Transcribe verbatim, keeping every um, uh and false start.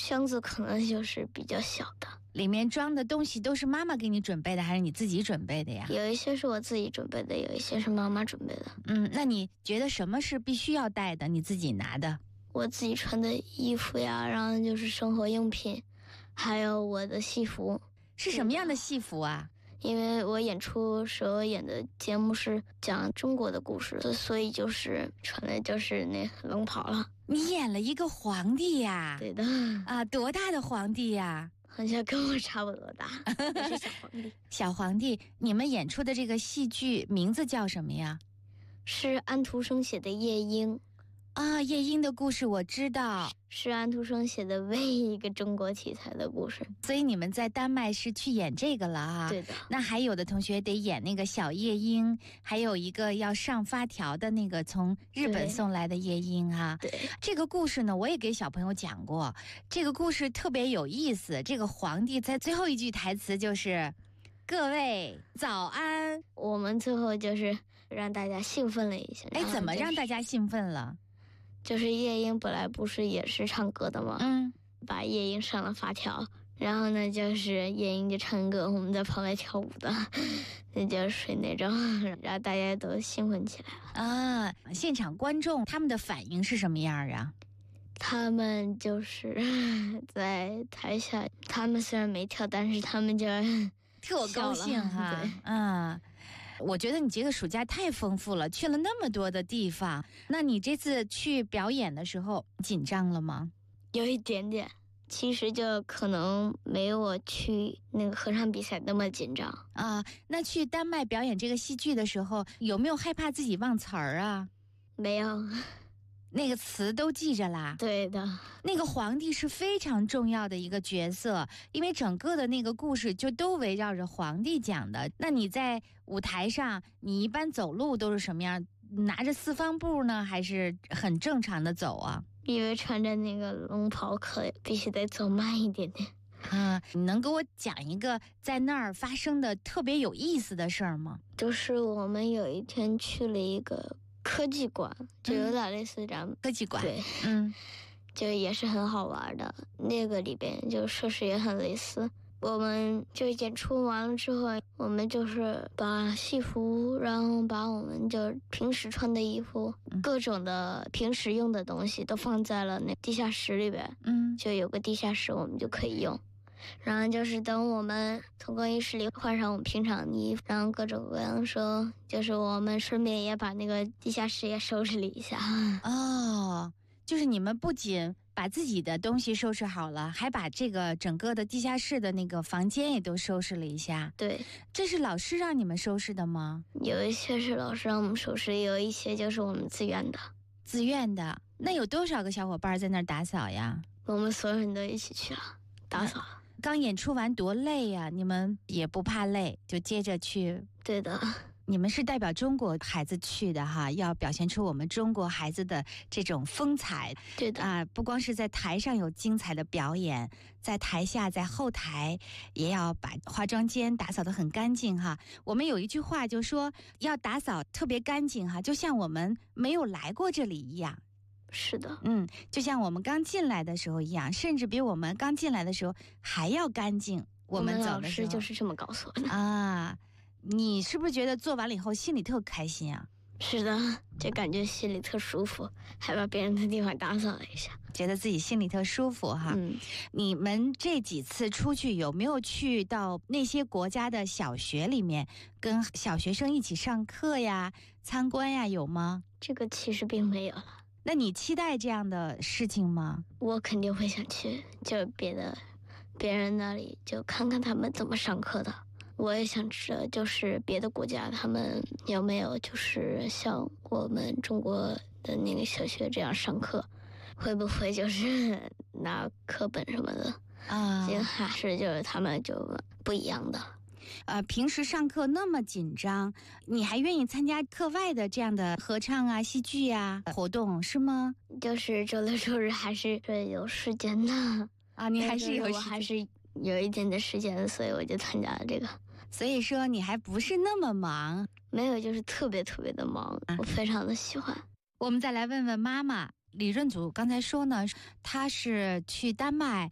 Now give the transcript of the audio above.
箱子可能就是比较小的。 里面装的东西都是妈妈给你准备的，还是你自己准备的呀？ 有一些是我自己准备的，有一些是妈妈准备的。 嗯，那你觉得什么是必须要带的？你自己拿的？ 我自己穿的衣服呀，然后就是生活用品，还有我的戏服。 是什么样的戏服啊？ 因为我演出时候演的节目是讲中国的故事，所以就是穿的就是那龙袍了。 你演了一个皇帝呀？ 对的。 啊，多大的皇帝呀？ 好像跟我差不多大，我是小皇帝。 小皇帝，你们演出的这个戏剧名字叫什么呀？ 是安徒生写的《夜莺》。 啊，夜莺的故事我知道， 是安徒生写的唯一一个中国题材的故事。 所以你们在丹麦是去演这个了啊？ 对的。 那还有的同学得演那个小夜莺，还有一个要上发条的那个从日本送来的夜莺啊。 对， 这个故事呢，我也给小朋友讲过，这个故事特别有意思。这个皇帝在最后一句台词就是各位早安， 我们最后就是让大家兴奋了一下。 哎，怎么让大家兴奋了？ 就是夜莺本来不是也是唱歌的吗？ 嗯， 把夜莺上了发条，然后呢就是夜莺就唱歌，我们在旁边跳舞的，那就是那种让大家都兴奋起来了啊。现场观众他们的反应是什么样啊？ 他们就是在台下，他们虽然没跳，但是他们就特高兴哈。对，嗯。我觉得你这个暑假太丰富了，去了那么多的地方。那你这次去表演的时候紧张了吗？ 有一点点，其实就可能没有我去那个合唱比赛那么紧张啊。那去丹麦表演这个戏剧的时候，有没有害怕自己忘词儿啊？ 没有。 那个词都记着啦？ 对的。 那个皇帝是非常重要的一个角色，因为整个的那个故事就都围绕着皇帝讲的。那你在舞台上，你一般走路都是什么样？拿着四方步呢，还是很正常的走啊？ 因为穿着那个龙袍，可必须得走慢一点点。 啊，你能给我讲一个在那儿发生的特别有意思的事儿吗？ 就是我们有一天去了一个科技馆，就有点类似这样、嗯、 科技馆。 对， 嗯， 就也是很好玩的。那个里边就设施也很类似。我们就演出完了之后，我们就是把戏服，然后把我们就平时穿的衣服、嗯、各种的平时用的东西都放在了那地下室里边。 嗯， 就有个地下室，我们就可以用。然后就是等我们从更衣室里换上我们平常的衣服，然后各种各样的时候，就是我们顺便也把那个地下室也收拾了一下。 哦，就是你们不仅把自己的东西收拾好了，还把这个整个的地下室的那个房间也都收拾了一下。 对， 这是老师让你们收拾的吗？ 有一些是老师让我们收拾，有一些就是我们自愿的。 自愿的。那有多少个小伙伴在那儿打扫呀？ 我们所有人都一起去了打扫。 刚演出完多累呀、啊！你们也不怕累，就接着去。 对的。 你们是代表中国孩子去的哈，要表现出我们中国孩子的这种风采。 对的啊、呃，不光是在台上有精彩的表演，在台下在后台也要把化妆间打扫得很干净哈。我们有一句话就说要打扫特别干净哈，就像我们没有来过这里一样。 是的， 嗯，就像我们刚进来的时候一样，甚至比我们刚进来的时候还要干净。我们走的时候， 我们老师就是这么告诉我的啊。你是不是觉得做完了以后心里特开心啊？ 是的，就感觉心里特舒服，还把别人的地方打扫了一下， 觉得自己心里特舒服哈。 嗯， 你们这几次出去有没有去到那些国家的小学里面，跟小学生一起上课呀、参观呀，有吗？ 这个其实并没有了。 那你期待这样的事情吗？ 我肯定会想去，就别的别人那里就看看他们怎么上课的。我也想知道，就是别的国家他们有没有就是像我们中国的那个小学这样上课，会不会就是拿课本什么的啊？ 还是就是他们就不一样的。 呃，平时上课那么紧张，你还愿意参加课外的这样的合唱啊、戏剧啊活动是吗？ 就是周六周日还是有时间的啊，你还是有时间， 我还是有一点的时间，所以我就参加了这个。 所以说你还不是那么忙？ 没有，就是特别特别的忙，啊、我非常的喜欢。 我们再来问问妈妈。李润祖刚才说呢，他是去丹麦